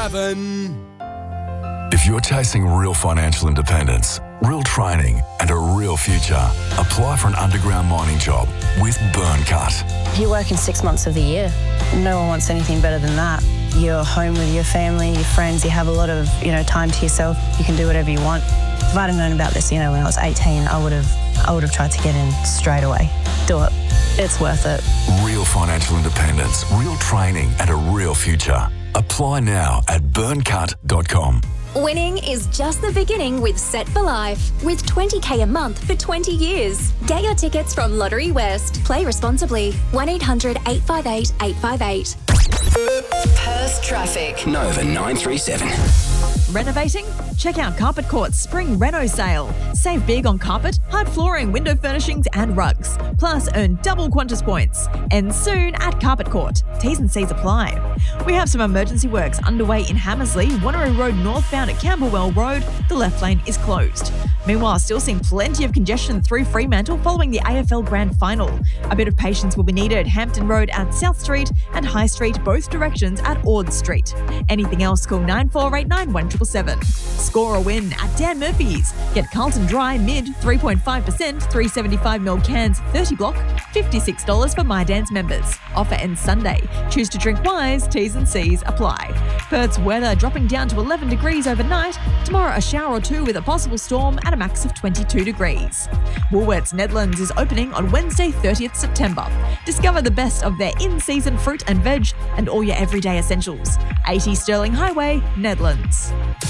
104.7. If you're chasing real financial independence, real training, and a real future, apply for an underground mining job with Burncut. You're working 6 months of the year. No one wants anything better than that. You're home with your family, your friends, you have a lot of, time to yourself. You can do whatever you want. If I'd have known about this, when I was 18, I would have tried to get in straight away. Do it. It's worth it. Real financial independence, real training, and a real future. Apply now at burncut.com. Winning is just the beginning with Set for Life. With $20,000 a month for 20 years. Get your tickets from Lottery West. Play responsibly. 1-800-858-858. Perth traffic. Nova 937. Renovating? Check out Carpet Court's Spring Reno sale. Save big on carpet, hard flooring, window furnishings and rugs. Plus earn double Qantas points. And soon at Carpet Court. T's and C's apply. We have some emergency works underway in Hammersley, Wanneroo Road northbound at Camberwell Road. The left lane is closed. Meanwhile, still seeing plenty of congestion through Fremantle following the AFL Grand Final. A bit of patience will be needed. Hampton Road at South Street and High Street, both directions at Ord Street. Anything else, call 9489 1777. Score a win at Dan Murphy's. Get Carlton Dry mid 3.5%, 375ml cans, 30 block, $56 for My Dan's members. Offer ends Sunday. Choose to drink wise. T's and C's apply. Perth's weather dropping down to 11 degrees overnight. Tomorrow a shower or two with a possible storm at a max of 22 degrees. Woolworths Nedlands is opening on Wednesday 30th September. Discover the best of their in-season fruit and veg and all your everyday essentials. 80 Sterling Highway, Nedlands.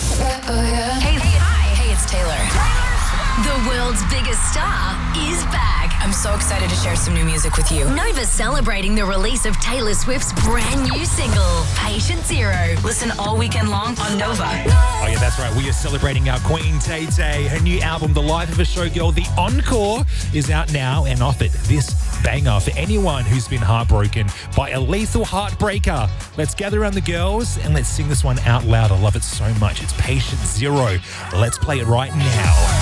Hey, it's Taylor. The world's biggest star is back. I'm so excited to share some new music with you. Nova's celebrating the release of Taylor Swift's brand new single, Patient Zero. Listen all weekend long on Nova. Oh yeah, that's right. We are celebrating our Queen Tay Tay. Her new album, The Life of a Showgirl, The Encore, is out now and offered this banger for anyone who's been heartbroken by a lethal heartbreaker. Let's gather around the girls and let's sing this one out loud. I love it so much. It's Patient Zero. Let's play it right now.